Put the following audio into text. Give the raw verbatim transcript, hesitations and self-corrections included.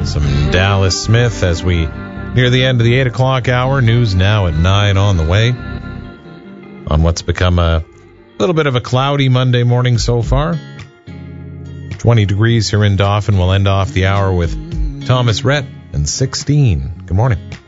Some Dallas Smith as we near the end of the eight o'clock hour. News now at nine on the way. On what's become a little bit of a cloudy Monday morning so far. twenty degrees here in Dauphin. We'll end off the hour with Thomas Rhett and sixteen. Good morning.